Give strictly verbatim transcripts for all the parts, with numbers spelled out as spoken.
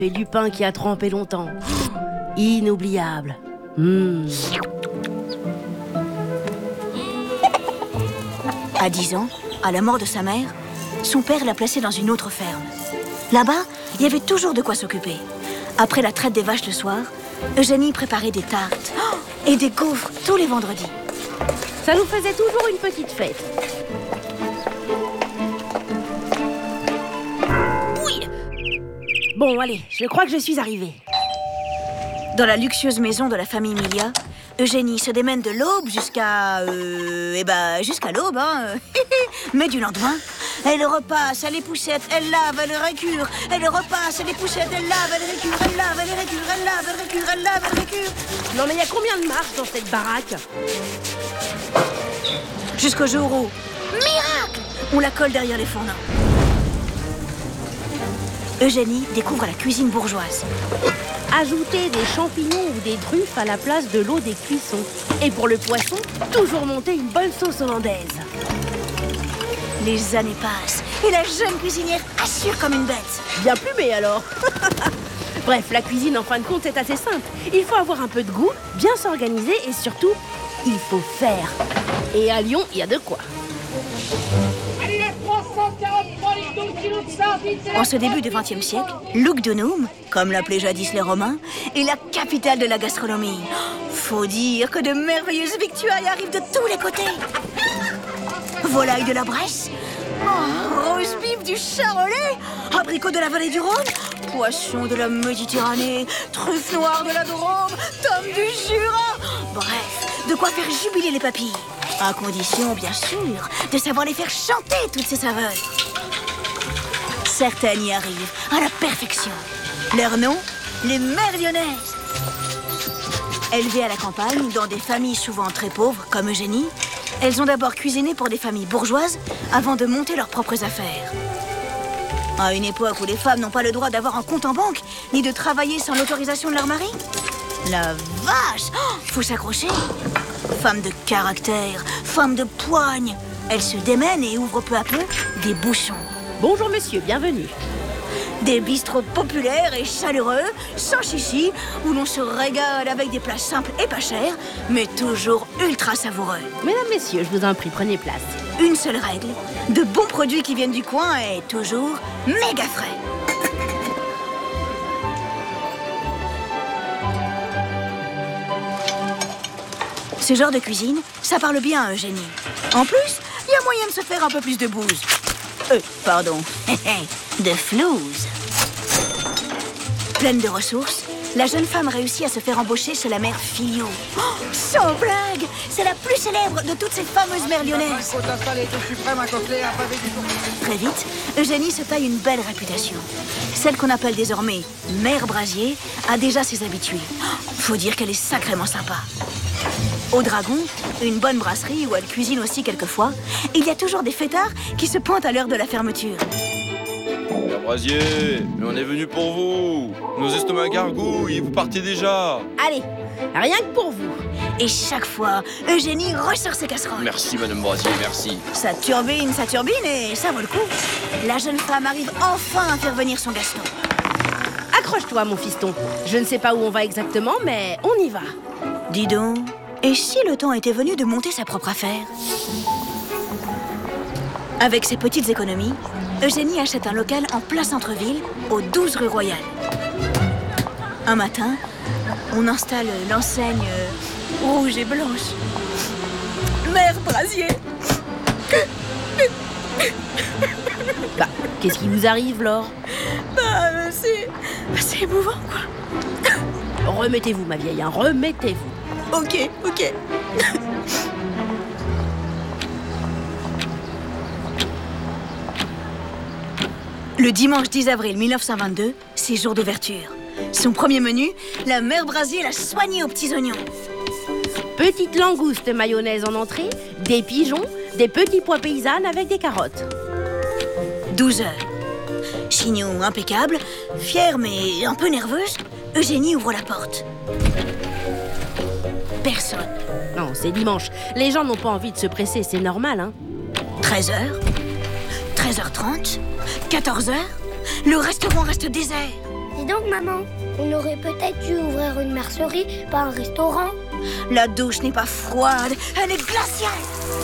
Et du pain qui a trempé longtemps. Oh, inoubliable. Mmh. À dix ans, à la mort de sa mère, son père l'a placée dans une autre ferme. Là-bas, il y avait toujours de quoi s'occuper. Après la traite des vaches le soir, Eugénie préparait des tartes oh, et des gaufres tous les vendredis. Ça nous faisait toujours une petite fête. Oui. Bon, allez, je crois que je suis arrivée. Dans la luxueuse maison de la famille Milia, Eugénie se démène de l'aube jusqu'à... Euh, eh ben, jusqu'à l'aube, hein. Mais du lendemain, elle repasse, elle époussette, elle lave, elle récure. Elle repasse, elle époussette, elle lave, elle récure, elle lave, elle récure, elle lave, elle récure, elle lave, elle récure. Non, mais il y a combien de marches dans cette baraque? Jusqu'au jour où, miracle, on la colle derrière les fourneaux. Eugénie découvre la cuisine bourgeoise. Ajouter des champignons ou des truffes à la place de l'eau des cuissons. Et pour le poisson, toujours monter une bonne sauce hollandaise. Les années passent et la jeune cuisinière assure comme une bête. Bien plumée alors. Bref, la cuisine en fin de compte est assez simple. Il faut avoir un peu de goût, bien s'organiser et surtout, il faut faire. Et à Lyon, il y a de quoi. En ce début du vingtième siècle, Lugdunum, comme l'appelaient jadis les Romains, est la capitale de la gastronomie. Faut dire que de merveilleuses victuailles arrivent de tous les côtés. Volaille de la Bresse, oh, rose beef du Charolais, abricots de la vallée du Rhône, poisson de la Méditerranée, truffes noires de la Drôme, tomes du Jura. Bref, de quoi faire jubiler les papilles. À condition, bien sûr, de savoir les faire chanter, toutes ces saveurs. Certaines y arrivent à la perfection. Leur nom, les mères lyonnaises. Élevées à la campagne, dans des familles souvent très pauvres, comme Eugénie, elles ont d'abord cuisiné pour des familles bourgeoises avant de monter leurs propres affaires. À une époque où les femmes n'ont pas le droit d'avoir un compte en banque, ni de travailler sans l'autorisation de leur mari. La vache, oh, faut s'accrocher. Femme de caractère, femme de poigne. Elle se démène et ouvre peu à peu des bouchons. Bonjour monsieur, bienvenue. Des bistrots populaires et chaleureux, sans chichi, où l'on se régale avec des plats simples et pas chers, mais toujours ultra savoureux. Mesdames, messieurs, je vous en prie, prenez place. Une seule règle, de bons produits qui viennent du coin et toujours méga frais. Ce genre de cuisine, ça parle bien à Eugénie. En plus, il y a moyen de se faire un peu plus de bouse. Euh, pardon, de flouze. Pleine de ressources, la jeune femme réussit à se faire embaucher chez la mère Filio. Oh, sans blague, c'est la plus célèbre de toutes ces fameuses mères lyonnaises. Très vite, Eugénie se taille une belle réputation. Celle qu'on appelle désormais mère Brasier a déjà ses habitués. Oh, faut dire qu'elle est sacrément sympa. Au Dragon, une bonne brasserie où elle cuisine aussi quelquefois, il y a toujours des fêtards qui se pointent à l'heure de la fermeture. Mère Brasier, mais on est venu pour vous. Nos estomacs gargouillent, vous partez déjà. Allez, rien que pour vous. Et chaque fois, Eugénie ressort ses casseroles. Merci Madame Brasier, merci. Ça turbine, ça turbine et ça vaut le coup. La jeune femme arrive enfin à faire venir son Gaston. Accroche-toi mon fiston. Je ne sais pas où on va exactement, mais on y va. Dis donc, et si le temps était venu de monter sa propre affaire? Avec ses petites économies, Eugénie achète un local en plein centre-ville, au douze rue Royale. Un matin, on installe l'enseigne euh, rouge et blanche. Mère Brasier. Bah, qu'est-ce qui vous arrive, Laure? Bah, euh, c'est... c'est émouvant, quoi. Remettez-vous, ma vieille, hein, remettez-vous. Ok, ok. Le dimanche dix avril mille neuf cent vingt-deux, c'est jour d'ouverture. Son premier menu, la mère Brasier l'a soigné aux petits oignons. Petite langouste mayonnaise en entrée, des pigeons, des petits pois paysannes avec des carottes. douze heures. Chignon impeccable, fière mais un peu nerveuse, Eugénie ouvre la porte. Personne. Non, c'est dimanche. Les gens n'ont pas envie de se presser, c'est normal, hein. treize heures, treize heures trente, quatorze heures, le restaurant reste désert. Dis donc, maman, on aurait peut-être dû ouvrir une mercerie, pas un restaurant. La douche n'est pas froide, elle est glaciale.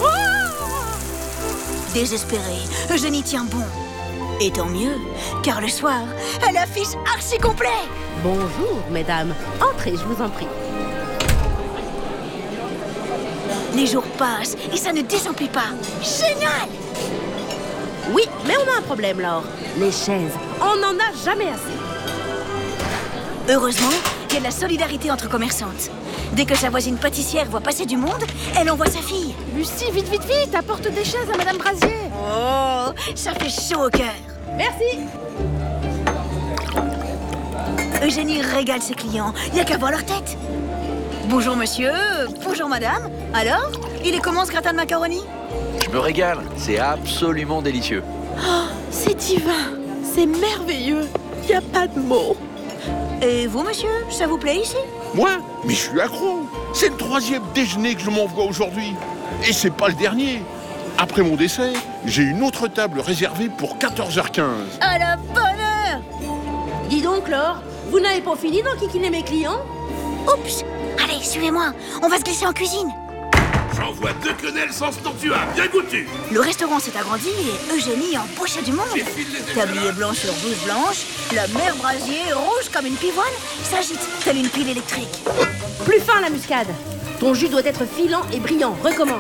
Désespérée, Eugénie tient bon. Et tant mieux, car le soir, elle affiche archi complet. Bonjour, mesdames. Entrez, je vous en prie. Les jours passent et ça ne désemplit pas. Génial! Oui, mais on a un problème, Laure. Les chaises, on n'en a jamais assez. Heureusement, il y a de la solidarité entre commerçantes. Dès que sa voisine pâtissière voit passer du monde, elle envoie sa fille. Lucie, vite, vite, vite, apporte des chaises à Madame Brasier. Oh, ça fait chaud au cœur. Merci. Eugénie régale ses clients, il n'y a qu'à voir leur tête. Bonjour monsieur, bonjour madame. Alors, il est comment ce gratin de macaroni? Je me régale, c'est absolument délicieux. Oh, c'est divin, c'est merveilleux. Il n'y a pas de mots. Et vous monsieur, ça vous plaît ici? Moi? Mais je suis accro. C'est le troisième déjeuner que je m'envoie aujourd'hui. Et c'est pas le dernier. Après mon dessert, j'ai une autre table réservée pour quatorze heures quinze. À la bonne heure! Dis donc, Laure, vous n'avez pas fini d'enquiquiner mes clients? Oups! Allez, suivez-moi, on va se glisser en cuisine. J'envoie deux quenelles sans ce dont tu as, bien goûtu. Le restaurant s'est agrandi et Eugénie embauchait du monde. Tablier blanc sur blouse blanche, la mère Brasier, rouge comme une pivoine, s'agite telle une pile électrique. Plus fin la muscade. Ton jus doit être filant et brillant. Recommence.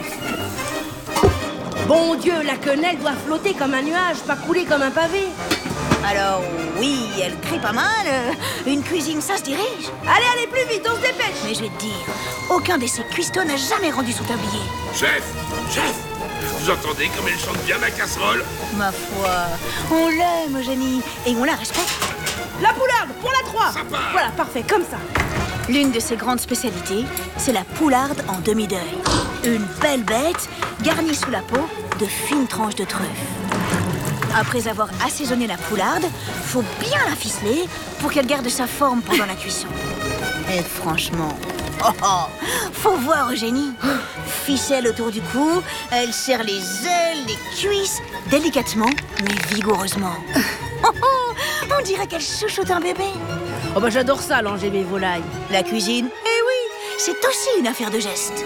Bon Dieu, la quenelle doit flotter comme un nuage, pas couler comme un pavé. Alors oui, elle crie pas mal. Une cuisine, ça se dirige. Allez, allez, plus vite, on se dépêche. Mais je vais te dire, aucun de ces cuistots n'a jamais rendu son tablier. Chef, chef, vous entendez comme elle chante bien ma casserole? Ma foi, on l'aime Eugénie et on la respecte. La poularde, pour la trois. Ça part. Voilà, parfait, comme ça. L'une de ses grandes spécialités, c'est la poularde en demi-deuil. Une belle bête garnie sous la peau de fines tranches de truffe. Après avoir assaisonné la poularde, faut bien la ficeler pour qu'elle garde sa forme pendant la cuisson. Et franchement, oh oh, faut voir Eugénie. Ficelle autour du cou, elle serre les ailes, les cuisses, délicatement mais vigoureusement. Oh oh, on dirait qu'elle chouchoute un bébé. Oh bah j'adore ça, langer mes volailles. La cuisine, eh oui, c'est aussi une affaire de geste.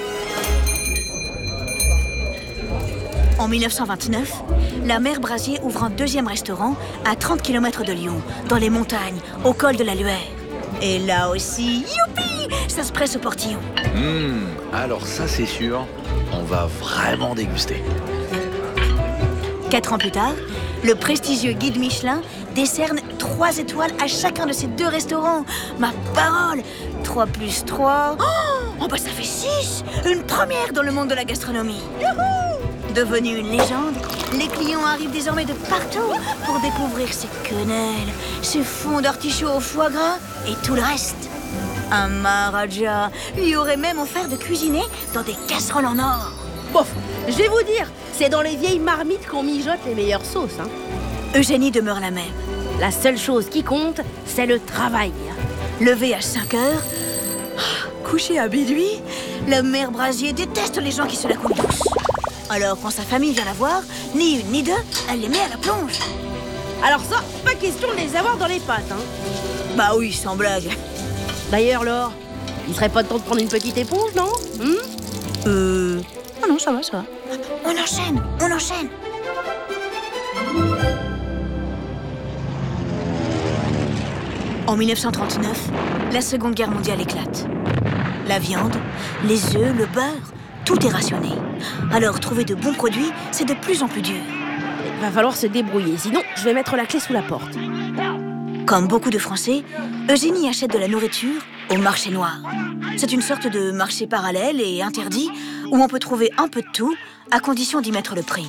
En mille neuf cent vingt-neuf, la mère Brasier ouvre un deuxième restaurant à trente kilomètres de Lyon, dans les montagnes, au col de la Luère. Et là aussi, youpi, ça se presse au portillon. Hum, alors ça c'est sûr, on va vraiment déguster. Quatre ans plus tard, le prestigieux guide Michelin décerne trois étoiles à chacun de ces deux restaurants. Ma parole, trois plus trois... Oh, oh bah ça fait six. Une première dans le monde de la gastronomie. Youhou! Devenue une légende, les clients arrivent désormais de partout pour découvrir ses quenelles, ses fonds d'artichaut au foie gras et tout le reste. Un Maharaja lui aurait même offert de cuisiner dans des casseroles en or. Bof, je vais vous dire, c'est dans les vieilles marmites qu'on mijote les meilleures sauces. Hein. Eugénie demeure la même. La seule chose qui compte, c'est le travail. Levée à cinq heures, couchée à minuit, la mère Brasier déteste les gens qui se la coulent douce. Alors quand sa famille vient la voir, ni une ni deux, elle les met à la plonge. Alors ça, pas question de les avoir dans les pattes. Hein. Bah oui, sans blague. D'ailleurs, Laure, il serait pas temps de prendre une petite éponge, non? hmm Euh... Oh non, ça va, ça va. On enchaîne, on enchaîne. En mille neuf cent trente-neuf, la Seconde Guerre mondiale éclate. La viande, les œufs, le beurre, tout est rationné. Alors trouver de bons produits, c'est de plus en plus dur. Il va falloir se débrouiller, sinon je vais mettre la clé sous la porte. Comme beaucoup de Français, Eugénie achète de la nourriture au marché noir. C'est une sorte de marché parallèle et interdit où on peut trouver un peu de tout, à condition d'y mettre le prix.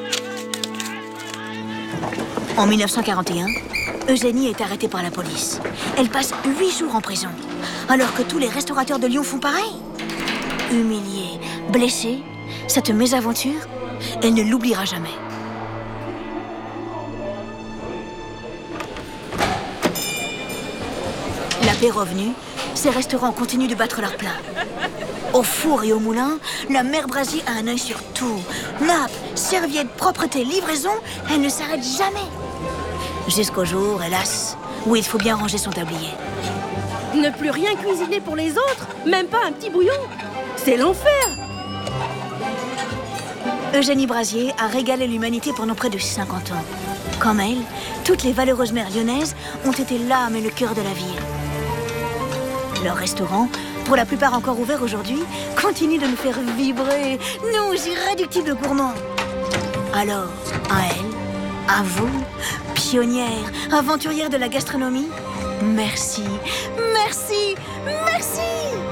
En mille neuf cent quarante et un, Eugénie est arrêtée par la police. Elle passe huit jours en prison, alors que tous les restaurateurs de Lyon font pareil. Humiliée, blessée, cette mésaventure, elle ne l'oubliera jamais. La paix revenue, ces restaurants continuent de battre leur plein. Au four et au moulin, la mère Brasier a un œil sur tout. Nappes, serviettes, propreté, livraison, elle ne s'arrête jamais. Jusqu'au jour, hélas, où il faut bien ranger son tablier. Ne plus rien cuisiner pour les autres, même pas un petit bouillon. C'est l'enfer. Eugénie Brasier a régalé l'humanité pendant près de cinquante ans. Comme elle, toutes les valeureuses mères lyonnaises ont été l'âme et le cœur de la ville. Leur restaurant, pour la plupart encore ouverts aujourd'hui, continue de nous faire vibrer, nous, irréductibles gourmands. Alors, à elle, à vous, pionnières, aventurières de la gastronomie, merci, merci, merci.